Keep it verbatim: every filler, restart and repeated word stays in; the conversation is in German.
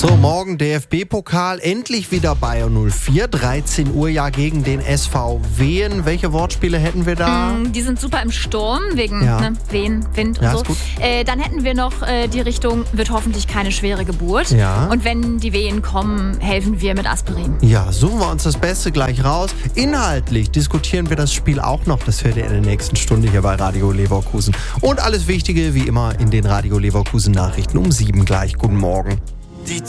So, morgen D F B-Pokal, endlich wieder Bayer null vier, dreizehn Uhr ja gegen den S V Wehen. Welche Wortspiele hätten wir da? Mm, die sind super im Sturm, wegen Ja. ne, Wehen, Wind und Ja, so. ist gut. Äh, dann hätten wir noch äh, die Richtung, wird hoffentlich keine schwere Geburt. Ja. Und wenn die Wehen kommen, helfen wir mit Aspirin. Ja, suchen wir uns das Beste gleich raus. Inhaltlich diskutieren wir das Spiel auch noch. Das hört ihr in der nächsten Stunde hier bei Radio Leverkusen. Und alles Wichtige wie immer in den Radio Leverkusen Nachrichten um sieben gleich. Guten Morgen.